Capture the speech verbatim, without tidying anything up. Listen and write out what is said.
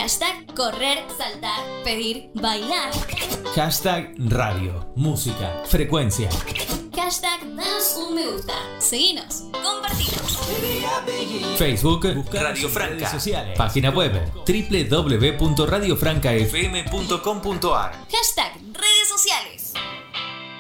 Hashtag correr, saltar, pedir, bailar. Hashtag radio, música, frecuencia. Hashtag danos un me gusta. Seguinos, compartimos. Facebook, Radio Franca. Sociales. Página web, doble u doble u doble u punto radio franca f m punto com punto a r. Hashtag redes sociales.